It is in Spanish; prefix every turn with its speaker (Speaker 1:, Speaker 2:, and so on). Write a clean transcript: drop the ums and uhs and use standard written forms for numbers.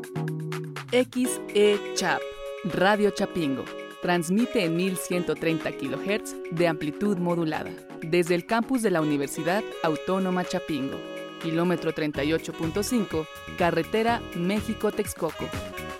Speaker 1: XE-Chap, Radio Chapingo. Transmite en 1130 kHz de amplitud modulada. Desde el campus de la Universidad Autónoma Chapingo. Kilómetro 38.5, carretera México-Texcoco.